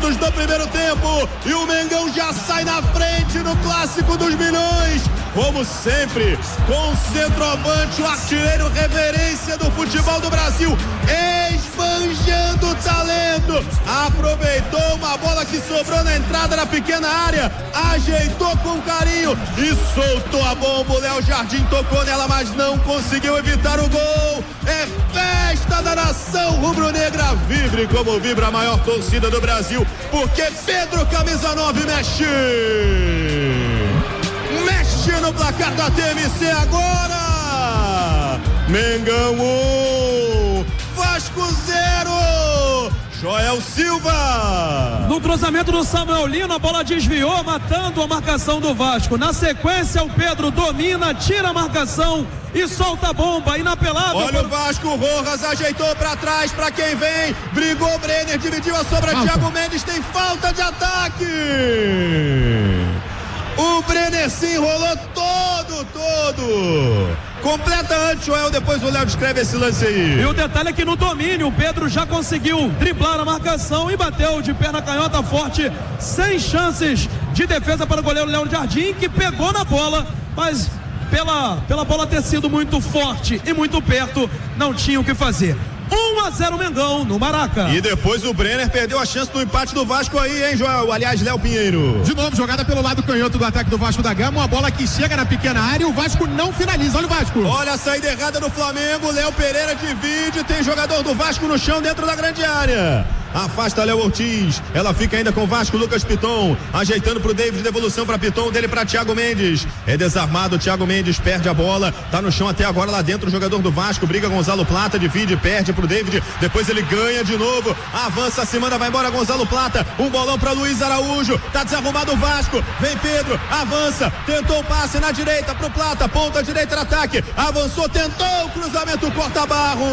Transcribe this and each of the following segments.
minutos do primeiro tempo e o Mengão já sai na frente no Clássico dos Milhões. Como sempre, com o centroavante, o artilheiro referência do futebol do Brasil, esbanjando o talento. Aproveitou uma bola que sobrou na entrada da pequena área, ajeitou com carinho e soltou a bomba. O Léo Jardim tocou nela, mas não conseguiu evitar o gol. É festa da nação rubro-negra. Vibre como vibra a maior torcida do Brasil, porque Pedro, camisa 9, mexe no placar da TMC agora. Mengão 1, Vasco 0. Joel Silva. No cruzamento do Samuel Lino, a bola desviou, matando a marcação do Vasco. Na sequência, o Pedro domina, tira a marcação e solta a bomba, inapelável. Olha o Vasco, o Rojas ajeitou pra trás, pra quem vem, brigou, Brenner, dividiu a sobra, Thiago Mendes, tem falta de ataque. O Brenner se enrolou todo. Completa antes, Joel, depois o Léo descreve esse lance aí. E o detalhe é que no domínio, o Pedro já conseguiu driblar a marcação e bateu de perna canhota forte, sem chances de defesa para o goleiro Léo Jardim, que pegou na bola, mas pela bola ter sido muito forte e muito perto, não tinha o que fazer. 1-0 Mengão no Maraca. E depois o Brenner perdeu a chance do empate do Vasco aí, hein, Joel? Aliás, Léo Pinheiro. De novo, jogada pelo lado canhoto do ataque do Vasco da Gama, uma bola que chega na pequena área e o Vasco não finaliza. Olha o Vasco. Olha a saída errada do Flamengo, Léo Pereira divide, tem jogador do Vasco no chão dentro da grande área. Afasta Léo Ortiz, ela fica ainda com o Vasco, Lucas Piton, ajeitando pro David, devolução pra Piton, dele pra Thiago Mendes, é desarmado, Thiago Mendes perde a bola, tá no chão até agora lá dentro o jogador do Vasco, briga Gonzalo Plata, divide, perde pro David, depois ele ganha de novo, avança, se manda, vai embora Gonzalo Plata, um bolão pra Luiz Araújo, tá desarrumado o Vasco, vem Pedro, avança, tentou o passe na direita pro Plata, ponta direita no ataque, avançou, tentou o cruzamento, corta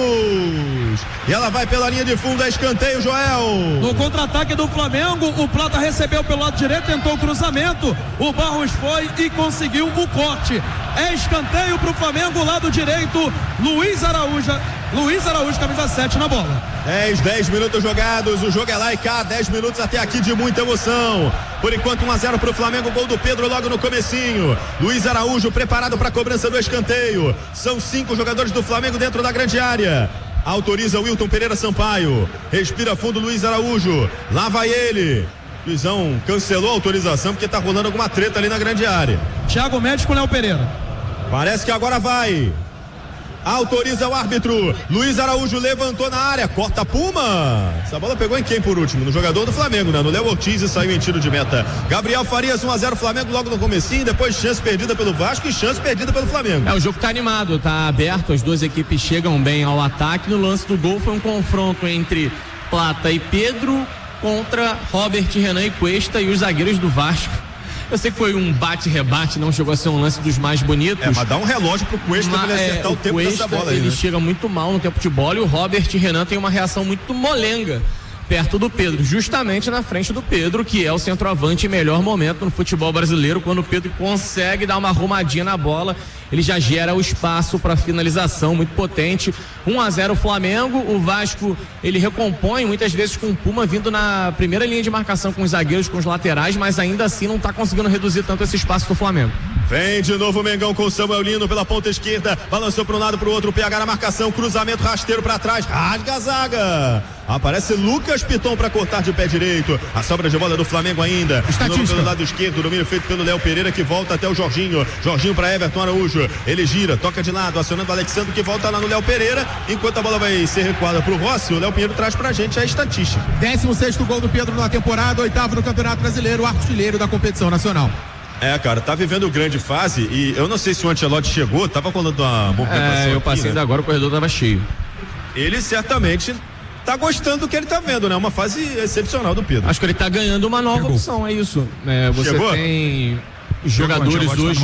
Barros, e ela vai pela linha de fundo, é escanteio, Joel. No contra-ataque do Flamengo, o Plata recebeu pelo lado direito, tentou o cruzamento, o Barros foi e conseguiu o corte. É escanteio pro Flamengo, lado direito, Luiz Araújo, camisa 7 na bola. 10 minutos jogados, o jogo é lá e cá, 10 minutos até aqui de muita emoção. Por enquanto 1-0 pro Flamengo, gol do Pedro logo no comecinho. Luiz Araújo preparado para a cobrança do escanteio. São 5 jogadores do Flamengo dentro da grande área. Autoriza o Wilton Pereira Sampaio, respira fundo Luiz Araújo, lá vai ele. Luizão cancelou a autorização porque tá rolando alguma treta ali na grande área. Thiago Mendes com Léo Pereira. Parece que agora vai. Autoriza o árbitro. Luiz Araújo levantou na área, corta a Puma. Essa bola pegou em quem por último? No jogador do Flamengo, né? No Léo Ortiz, e saiu em tiro de meta. Gabriel Farias, 1-0 Flamengo logo no comecinho, depois chance perdida pelo Vasco e chance perdida pelo Flamengo. O jogo tá animado, tá aberto, as duas equipes chegam bem ao ataque. No lance do gol foi um confronto entre Plata e Pedro contra Robert, Renan e Cuesta e os zagueiros do Vasco. Eu sei que foi um bate-rebate, não chegou a ser um lance dos mais bonitos. Mas dá um relógio pro Cuesta pra ele acertar o tempo Cuesta, dessa bola aí. Ele né? chega muito mal no tempo de bola e o Robert Renan tem uma reação muito molenga perto do Pedro, justamente na frente do Pedro, que é o centroavante em melhor momento no futebol brasileiro. Quando o Pedro consegue dar uma arrumadinha na bola, ele já gera o espaço para finalização muito potente. 1-0 Flamengo. O Vasco, ele recompõe muitas vezes com o Puma vindo na primeira linha de marcação com os zagueiros, com os laterais, mas ainda assim não está conseguindo reduzir tanto esse espaço do Flamengo. Vem de novo o Mengão com o Samuel Lino pela ponta esquerda, balançou para um lado, para o outro, o PH na marcação, cruzamento rasteiro para trás, rasga a zaga. Aparece Lucas Piton para cortar de pé direito. A sobra de bola do Flamengo ainda. De novo pelo lado esquerdo, domínio feito pelo Léo Pereira, que volta até o Jorginho. Jorginho para Everton Araújo. Ele gira, toca de lado, acionando o Alexandre, que volta lá no Léo Pereira. Enquanto a bola vai ser recuada pro Rossi, o Léo Pinheiro traz pra gente a estatística. 16º gol do Pedro na temporada, 8º no Campeonato Brasileiro, artilheiro da competição nacional. Cara, tá vivendo grande fase e eu não sei se o Ancelotti chegou, tava rolando uma movimentação eu passei ainda agora, o corredor tava cheio. Ele certamente tá gostando do que ele tá vendo, né? Uma fase excepcional do Pedro. Acho que ele tá ganhando uma nova opção, é isso. Você Chegou? Tem jogadores hoje.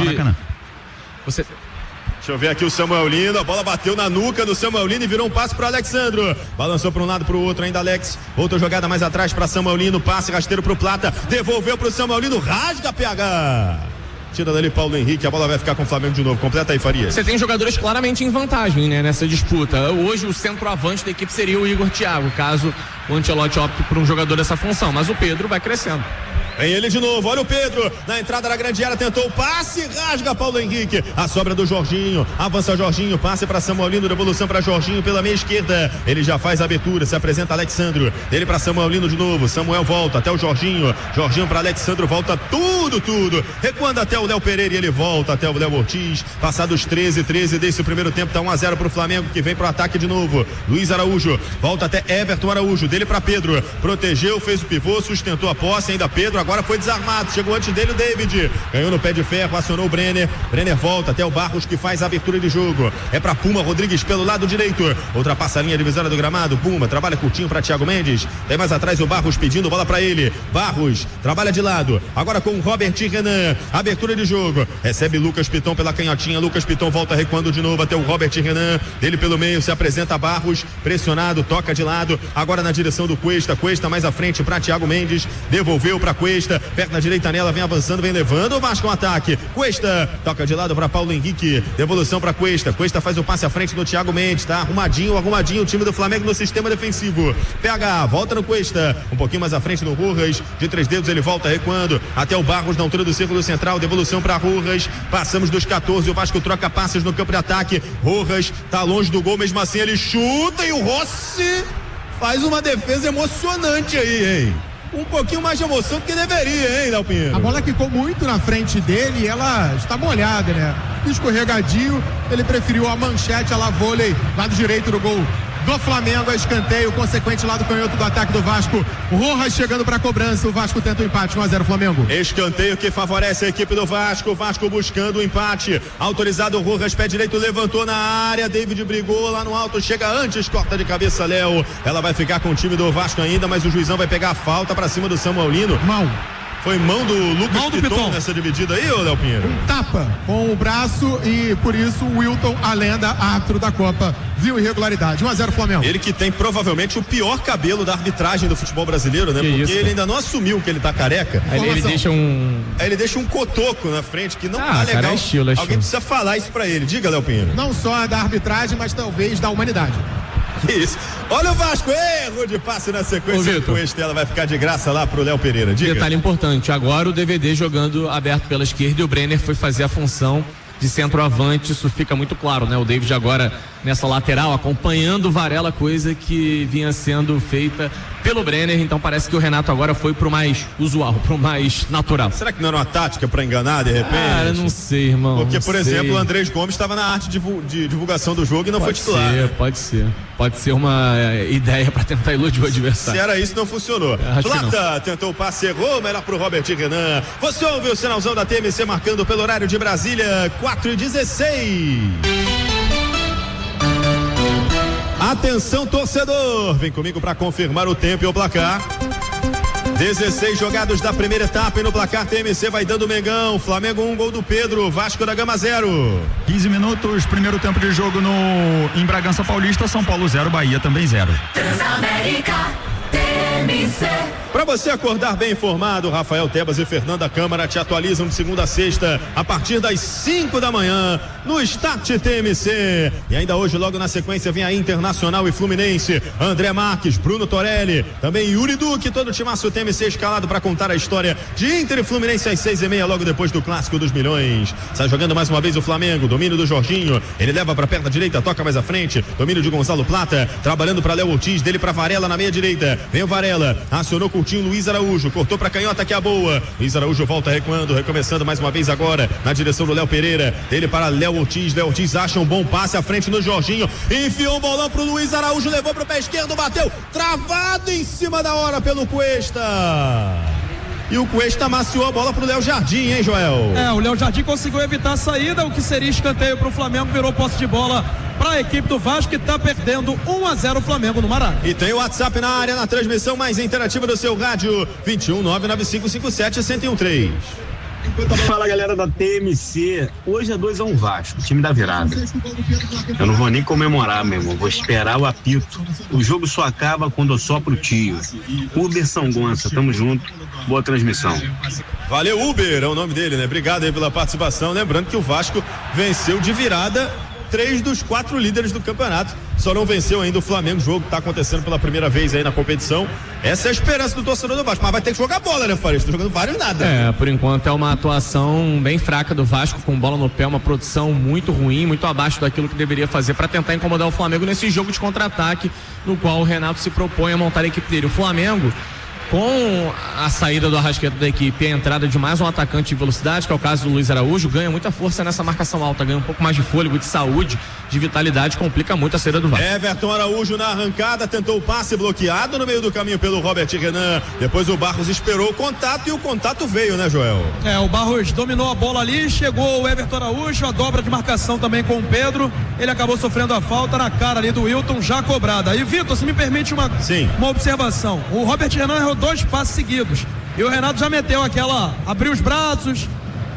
Você... Deixa eu ver aqui o Samuel Lino, a bola bateu na nuca do Samuel Lino e virou um passe para Alexandro. Balançou para um lado, para o outro, ainda Alex. Outra jogada mais atrás para Samuel Lino, passe rasteiro para o Plata, devolveu para o Samuel Lino, rasga PH. tira dali Paulo Henrique, a bola vai ficar com o Flamengo de novo. Completa aí, Farias. Você tem jogadores claramente em vantagem, né, nessa disputa. Hoje o centroavante da equipe seria o Igor Thiago, caso o Ancelotti opte por um jogador dessa função, mas o Pedro vai crescendo. Vem ele de novo, olha o Pedro, na entrada da grande área, tentou o passe, rasga Paulo Henrique, a sobra do Jorginho, avança Jorginho, passe para Samuelino, devolução para Jorginho pela meia esquerda, ele já faz a abertura, se apresenta Alexandro, ele para Samuelino de novo, Samuel volta até o Jorginho para Alexandro, volta tudo, recuando até o Léo Pereira e ele volta até o Léo Ortiz, passados 13 desse primeiro tempo, tá 1-0 pro Flamengo, que vem pro ataque de novo, Luiz Araújo, volta até Everton Araújo, dele para Pedro, protegeu, fez o pivô, sustentou a posse, ainda Pedro, agora foi desarmado, chegou antes dele o David, ganhou no pé de ferro, acionou o Brenner volta até o Barros, que faz a abertura de jogo, é pra Puma, Rodrigues pelo lado direito, ultrapassa a linha divisória do gramado, Puma, trabalha curtinho pra Thiago Mendes, tem mais atrás o Barros pedindo bola pra ele, Barros, trabalha de lado, agora com o Robert Renan, abertura de jogo, recebe Lucas Piton pela canhotinha, Lucas Piton volta recuando de novo até o Robert Renan, dele pelo meio, se apresenta Barros, pressionado, toca de lado, agora na direção do Cuesta mais à frente pra Thiago Mendes, devolveu pra Cuesta, perna direita nela, vem avançando, vem levando o Vasco um ataque, Cuesta, toca de lado para Paulo Henrique, devolução para Cuesta faz o passe à frente do Thiago Mendes, tá arrumadinho o time do Flamengo no sistema defensivo, PH, volta no Cuesta, um pouquinho mais à frente no Rojas, de 3 dedos ele volta recuando, até o Barros na altura do círculo central, devolução para Rojas, passamos dos 14, o Vasco troca passes no campo de ataque, Rojas tá longe do gol, mesmo assim ele chuta e o Rossi faz uma defesa emocionante aí, hein? Um pouquinho mais de emoção do que deveria, hein, Léo Pinheiro? A bola quicou muito na frente dele e ela está molhada, né? Escorregadio, ele preferiu a manchete, a vôlei, lado direito do gol do Flamengo, a escanteio consequente lá do canhoto do ataque do Vasco, Rojas chegando para a cobrança, o Vasco tenta o empate, 1-0 Flamengo. Escanteio que favorece a equipe do Vasco, o Vasco buscando o empate, autorizado o Rojas, pé direito, levantou na área, David brigou lá no alto, chega antes, corta de cabeça Léo, ela vai ficar com o time do Vasco ainda, mas o juizão vai pegar a falta para cima do Samuelino. Mão. Foi mão do Lucas Piton nessa dividida aí, ô Léo Pinheiro? Tapa com o braço e por isso o Wilton, a lenda, árbitro da Copa, viu irregularidade. 1-0 Flamengo. Ele que tem provavelmente o pior cabelo da arbitragem do futebol brasileiro, né? Porque ele ainda não assumiu que ele tá careca. Ele deixa um cotoco na frente que não tá legal. Cara, é estilo. Alguém precisa falar isso pra ele. Diga, Léo Pinheiro. Não só da arbitragem, mas talvez da humanidade. Isso. Olha o Vasco, erro de passe na sequência. O Estela vai ficar de graça lá pro Léo Pereira. Diga. Detalhe importante, agora o DVD jogando aberto pela esquerda e o Brenner foi fazer a função de centroavante, isso fica muito claro, né? O David agora nessa lateral, acompanhando o Varela, coisa que vinha sendo feita pelo Brenner, então parece que o Renato agora foi pro mais usual, pro mais natural. Será que não era uma tática pra enganar de repente? Cara, não sei, irmão. Porque, por exemplo, o Andrés Gomes estava na arte de divulgação do jogo e não foi titular. Pode ser uma ideia pra tentar iludir o adversário. Se era isso, não funcionou. Plata tentou o passe, errou, melhor pro Robert Renan. Você ouve o sinalzão da TMC marcando pelo horário de Brasília, 4h16. Atenção, torcedor, vem comigo para confirmar o tempo e o placar. 16 jogados da primeira etapa e no placar TMC vai dando Mengão, Flamengo 1, gol do Pedro, Vasco da Gama 0. 15 minutos, primeiro tempo de jogo em Bragança Paulista, São Paulo 0, Bahia também 0. Transamérica TMC. Para você acordar bem informado, Rafael Tebas e Fernanda Câmara te atualizam de segunda a sexta, a partir das 5 da manhã, no Start TMC. E ainda hoje, logo na sequência, vem a Internacional e Fluminense, André Marques, Bruno Torelli, também Yuri Duque, todo o timaço TMC escalado para contar a história de Inter e Fluminense às 6h30, logo depois do Clássico dos Milhões. Sai jogando mais uma vez o Flamengo, domínio do Jorginho, ele leva para a perna direita, toca mais à frente, domínio de Gonzalo Plata, trabalhando para Léo Ortiz, dele para Varela na meia direita, vem o Varela, acionou Curtinho, Luiz Araújo, cortou para canhota que é a boa, Luiz Araújo volta recuando, recomeçando mais uma vez agora, na direção do Léo Pereira, dele para Léo Ortiz acha um bom passe à frente no Jorginho, enfiou um bolão pro Luiz Araújo, levou pro pé esquerdo, bateu, travado em cima da hora pelo Cuesta. E o Cuesta amaciou a bola pro Léo Jardim, hein, Joel? O Léo Jardim conseguiu evitar a saída, o que seria escanteio pro Flamengo, virou posse de bola para a equipe do Vasco, que tá perdendo 1-0 o Flamengo no Maracanã. E tem o WhatsApp na área, na transmissão mais interativa do seu rádio, 21 99557 1013. Fala, galera da TMC. Hoje é 2-1 Vasco, time da virada. Eu não vou nem comemorar, meu irmão. Vou esperar o apito. O jogo só acaba quando eu sopro o tio. Uber São Gonça, tamo junto. Boa transmissão. Valeu, Uber, é o nome dele, né? Obrigado aí pela participação. Lembrando que o Vasco venceu de virada 3 dos 4 líderes do campeonato. Só não venceu ainda o Flamengo, jogo que está acontecendo pela primeira vez aí na competição. Essa é a esperança do torcedor do Vasco, mas vai ter que jogar bola, né, Faria? Estou jogando vários nada. Por enquanto é uma atuação bem fraca do Vasco, com bola no pé, uma produção muito ruim, muito abaixo daquilo que deveria fazer para tentar incomodar o Flamengo nesse jogo de contra-ataque, no qual o Renato se propõe a montar a equipe dele. O Flamengo, com a saída do Arrascaeta da equipe e a entrada de mais um atacante de velocidade, que é o caso do Luiz Araújo, ganha muita força nessa marcação alta, ganha um pouco mais de fôlego, de saúde, de vitalidade, complica muito a saída do Vasco. Everton Araújo na arrancada, tentou o passe bloqueado no meio do caminho pelo Robert Renan, depois o Barros esperou o contato e o contato veio, né, Joel? O Barros dominou a bola ali, chegou o Everton Araújo, a dobra de marcação também com o Pedro, ele acabou sofrendo a falta na cara ali do Wilton, já cobrada. E Vitor, se me permite uma observação, o Robert Renan errou 2 passes seguidos e o Renato já meteu aquela, abriu os braços,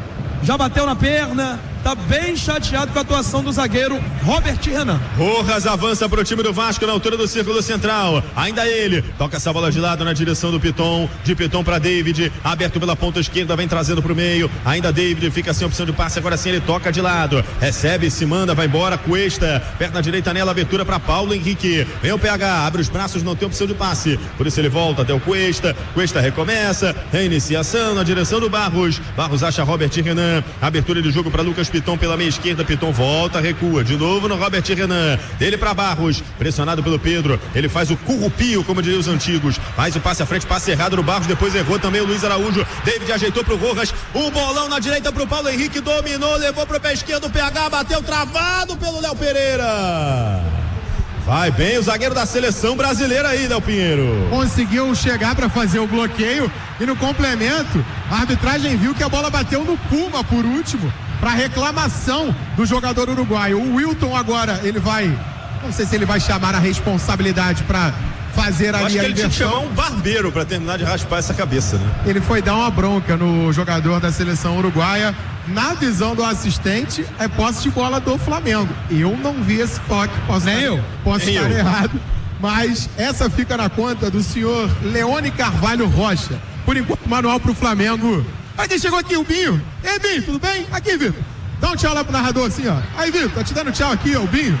já bateu na perna, tá bem chateado com a atuação do zagueiro Robert Renan. Rojas avança pro time do Vasco na altura do círculo central, ainda ele, toca essa bola de lado na direção do Piton, de Piton pra David, aberto pela ponta esquerda, vem trazendo pro meio, ainda David, fica sem opção de passe, agora sim ele toca de lado, recebe, se manda, vai embora, Cuesta, perna direita nela, abertura pra Paulo Henrique, vem o PH, abre os braços, não tem opção de passe, por isso ele volta até o Cuesta recomeça, reiniciação na direção do Barros acha Robert Renan, abertura de jogo pra Lucas Piton pela meia esquerda, Piton volta, recua, de novo no Robert Renan, dele pra Barros, pressionado pelo Pedro, ele faz o currupio, como diriam os antigos, faz o passe à frente, passe errado no Barros, depois errou também o Luiz Araújo, David ajeitou pro Rojas, um bolão na direita pro Paulo Henrique, dominou, levou pro pé esquerdo, o PH bateu travado pelo Léo Pereira. Vai bem o zagueiro da seleção brasileira aí, Léo Pinheiro. Conseguiu chegar para fazer o bloqueio e no complemento, a arbitragem viu que a bola bateu no Puma por último, para reclamação do jogador uruguaio. O Wilton agora, ele vai, não sei se ele vai chamar a responsabilidade para fazer ali a inversão. Acho que ele tinha que chamar um barbeiro para terminar de raspar essa cabeça, né? Ele foi dar uma bronca no jogador da seleção uruguaia. Na visão do assistente, é posse de bola do Flamengo. Eu não vi esse toque, posso estar errado, mas essa fica na conta do senhor Leone Carvalho Rocha. Por enquanto, manual pro Flamengo. Aí quem chegou aqui, o Binho. Ei, Binho, tudo bem? Aqui, Vitor. Dá um tchau lá pro narrador assim, ó. Aí, Vitor, tá te dando tchau aqui, ó, o Binho.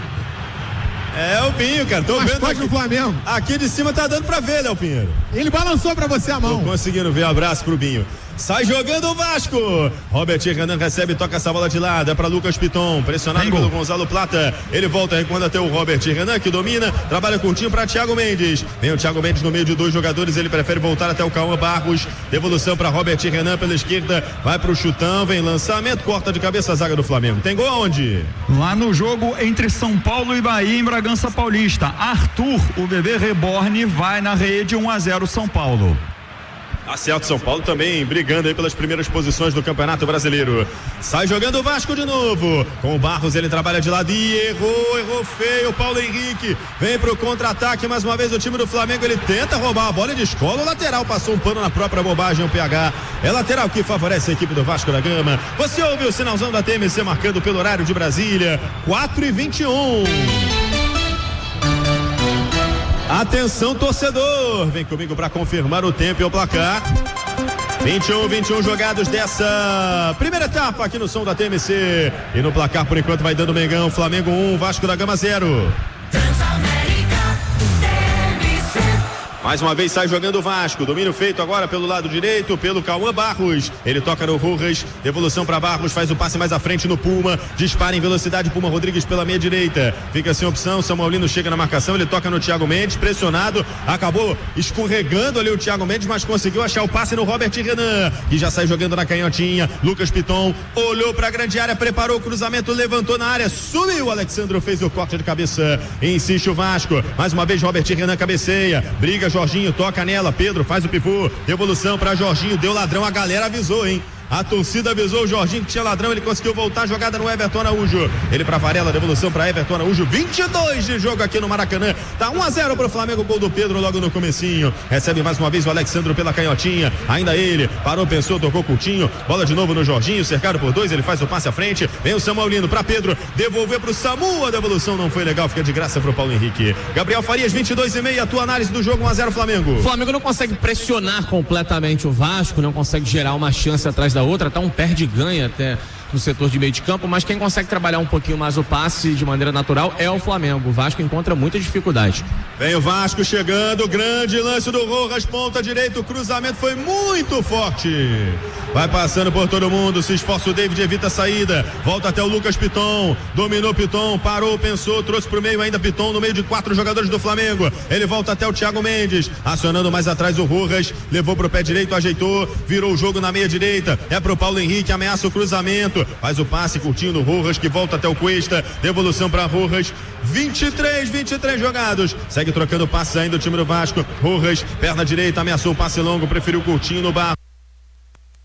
É o Binho, cara, tô vendo aqui. Flamengo. Aqui de cima tá dando pra ver, Léo Pinheiro. Ele balançou pra você a mão. Tô conseguindo ver, abraço pro Binho. Sai jogando o Vasco. Robert Renan recebe, toca essa bola de lado, é pra Lucas Piton, pressionado pelo Gonzalo Plata. Ele volta recuando até o Robert Renan, que domina, trabalha curtinho pra Thiago Mendes. Vem o Thiago Mendes no meio de 2 jogadores, ele prefere voltar até o Cauã Barros. Devolução pra Robert Renan pela esquerda, vai pro chutão, vem lançamento, corta de cabeça a zaga do Flamengo. Tem gol aonde? Lá no jogo entre São Paulo e Bahia, em Bragança Paulista. Arthur, o bebê reborn, vai na rede, 1-0 São Paulo. Acerto, São Paulo também brigando aí pelas primeiras posições do Campeonato Brasileiro. Sai jogando o Vasco de novo. Com o Barros, ele trabalha de lado e errou feio o Paulo Henrique. Vem pro contra-ataque mais uma vez o time do Flamengo. Ele tenta roubar a bola e descola o lateral. Passou um pano na própria bobagem, o PH. É lateral que favorece a equipe do Vasco da Gama. Você ouve o sinalzão da TMC marcando pelo horário de Brasília. 4h21. Atenção, torcedor, vem comigo para confirmar o tempo e o placar. 21 jogados dessa primeira etapa aqui no som da TMC. E no placar por enquanto vai dando Mengão, Flamengo 1, Vasco da Gama 0. Mais uma vez sai jogando o Vasco, domínio feito agora pelo lado direito, pelo Cauã Barros, ele toca no Rojas, devolução para Barros, faz o passe mais à frente no Puma, dispara em velocidade, Puma Rodrigues pela meia direita, fica sem opção, Samuelino chega na marcação, ele toca no Thiago Mendes, pressionado, acabou escorregando ali o Thiago Mendes, mas conseguiu achar o passe no Robert Renan, que já sai jogando na canhotinha, Lucas Piton, olhou para a grande área, preparou o cruzamento, levantou na área, subiu, o Alexandro fez o corte de cabeça, insiste o Vasco, mais uma vez Robert Renan cabeceia, briga Jorginho, toca nela, Pedro faz o pivô, devolução para Jorginho, deu ladrão, a galera avisou, hein? A torcida avisou o Jorginho que tinha ladrão, ele conseguiu voltar a jogada no Everton Araújo. Ele pra Varela, devolução pra Everton Araújo, 22 de jogo aqui no Maracanã. Tá 1-0 pro Flamengo, gol do Pedro logo no comecinho. Recebe mais uma vez o Alexandro pela canhotinha. Ainda ele, parou, pensou, tocou Coutinho. Bola de novo no Jorginho, cercado por 2, ele faz o passe à frente. Vem o Samuel Lino pra Pedro, devolver pro Samu. A devolução não foi legal, fica de graça pro Paulo Henrique. Gabriel Farias, 22:30, a tua análise do jogo, 1-0 Flamengo. O Flamengo não consegue pressionar completamente o Vasco, não consegue gerar uma chance atrás da outra, tá um perde-ganha até no setor de meio de campo, mas quem consegue trabalhar um pouquinho mais o passe de maneira natural é o Flamengo. O Vasco encontra muita dificuldade. Vem o Vasco chegando, grande lance do Rojas, ponta direita, o cruzamento foi muito forte. Vai passando por todo mundo, se esforça o David, evita a saída, volta até o Lucas Piton, dominou Piton, parou, pensou, trouxe pro meio ainda Piton, no meio de 4 jogadores do Flamengo. Ele volta até o Thiago Mendes, acionando mais atrás o Rojas, levou pro pé direito, ajeitou, virou o jogo na meia direita, é pro Paulo Henrique, ameaça o cruzamento, faz o passe curtinho no Rojas, que volta até o Cuesta, devolução para Rojas, 23 jogados, segue trocando passes ainda o time do Vasco. Rojas, perna direita, ameaçou o passe longo, preferiu curtinho no bar.